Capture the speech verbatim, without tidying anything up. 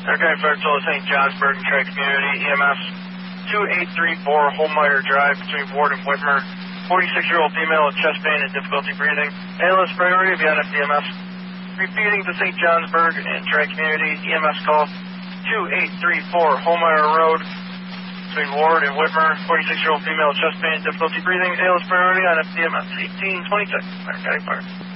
Okay, Fairfield, Saint Johnsburg and Trey Community, E M S two eight three four Holmeyer Drive between Ward and Whitmer. forty-six-year-old female with chest pain and difficulty breathing. A L S priority via F D M S. Repeating to Saint Johnsburg and Trey Community, E M S call two eight three four Holmeyer Road between Ward and Whitmer. forty-six-year-old female with chest pain and difficulty breathing. A L S priority on F D M S eighteen twenty-six. Narcotic fire.